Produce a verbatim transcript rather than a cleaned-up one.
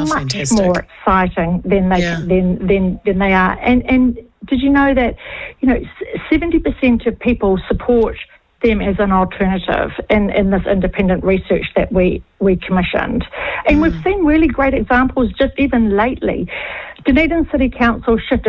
much fantastic. more exciting than they Yeah. than, than than they are. And and did you know that, you know, seventy percent of people support them as an alternative in, in this independent research that we, we commissioned. And mm. we've seen really great examples just even lately. Dunedin City Council shifted